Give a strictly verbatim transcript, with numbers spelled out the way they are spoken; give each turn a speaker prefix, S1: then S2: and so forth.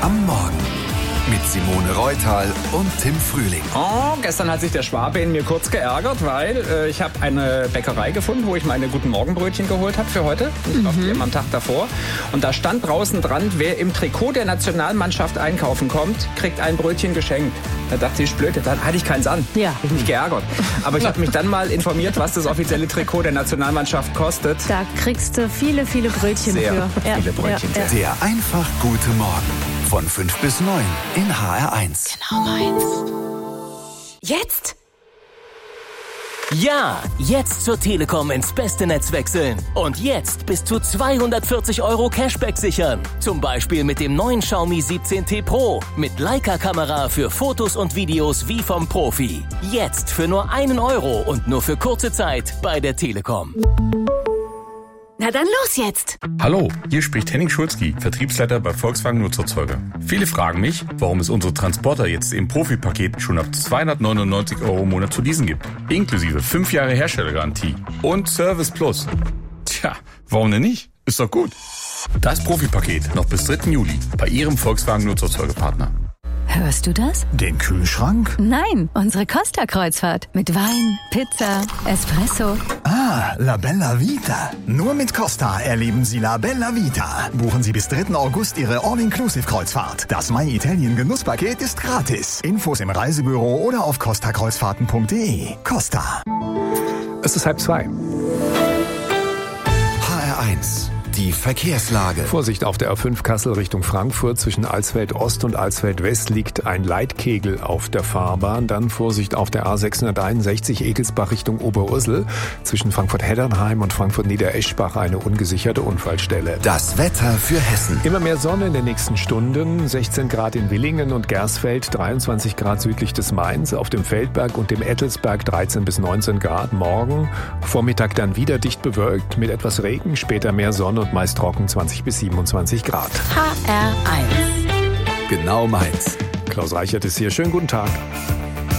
S1: am Morgen. Mit Simone Reutal und Tim Frühling.
S2: Oh, gestern hat sich der Schwabe in mir kurz geärgert, weil äh, ich habe eine Bäckerei gefunden, wo ich meine guten Morgenbrötchen geholt habe für heute. Ich glaube, mhm. am Tag davor. Und da stand draußen dran, wer im Trikot der Nationalmannschaft einkaufen kommt, kriegt ein Brötchen geschenkt. Da dachte ich, blöd, dann hatte ich keins an.
S3: Ja.
S2: Hab ich mich geärgert. Aber ich habe mich dann mal informiert, was das offizielle Trikot der Nationalmannschaft kostet.
S3: Da kriegst du viele, viele Brötchen
S2: Sehr
S3: für.
S2: viele
S3: ja,
S2: Brötchen.
S3: Ja, ja.
S1: Der einfach gute Morgen. Von fünf bis neun in H R eins.
S3: Genau meins. Jetzt?
S4: Ja, jetzt zur Telekom ins beste Netz wechseln. Und jetzt bis zu zweihundertvierzig Euro Cashback sichern. Zum Beispiel mit dem neuen Xiaomi siebzehn T Pro. Mit Leica-Kamera für Fotos und Videos wie vom Profi. Jetzt für nur einen Euro und nur für kurze Zeit bei der Telekom.
S3: Na dann los jetzt!
S5: Hallo, hier spricht Henning Schulzki, Vertriebsleiter bei Volkswagen Nutzerzeuger. Viele fragen mich, warum es unsere Transporter jetzt im Profi-Paket schon ab zweihundertneunundneunzig Euro im Monat zu leasen gibt. Inklusive fünf Jahre Herstellergarantie und Service Plus. Tja, warum denn nicht? Ist doch gut. Das Profi-Paket noch bis dritten Juli bei Ihrem Volkswagen Nutzerzeugerpartner.
S3: Hörst du das?
S6: Den Kühlschrank?
S3: Nein, unsere Costa-Kreuzfahrt. Mit Wein, Pizza, Espresso.
S6: Ah, La Bella Vita. Nur mit Costa erleben Sie La Bella Vita. Buchen Sie bis dritten August Ihre All-Inclusive-Kreuzfahrt. Das My Italien Genusspaket ist gratis. Infos im Reisebüro oder auf costa kreuzfahrten punkt de. Costa.
S7: Es ist halb zwei.
S1: H R eins. Die Verkehrslage.
S7: Vorsicht auf der A fünf Kassel Richtung Frankfurt. Zwischen Alsfeld Ost und Alsfeld West liegt ein Leitkegel auf der Fahrbahn. Dann Vorsicht auf der A sechshunderteinundsechzig Egelsbach Richtung Oberursel. Zwischen Frankfurt-Heddernheim und Frankfurt-Niedereschbach eine ungesicherte Unfallstelle.
S1: Das Wetter für Hessen.
S7: Immer mehr Sonne in den nächsten Stunden. sechzehn Grad in Willingen und Gersfeld, dreiundzwanzig Grad südlich des Mains. Auf dem Feldberg und dem Ettelsberg dreizehn bis neunzehn Grad. Morgen Vormittag dann wieder dicht bewölkt mit etwas Regen, später mehr Sonne und meist trocken zwanzig bis siebenundzwanzig Grad.
S3: H R eins.
S1: Genau meins.
S7: Klaus Reichert ist hier. Schönen guten Tag.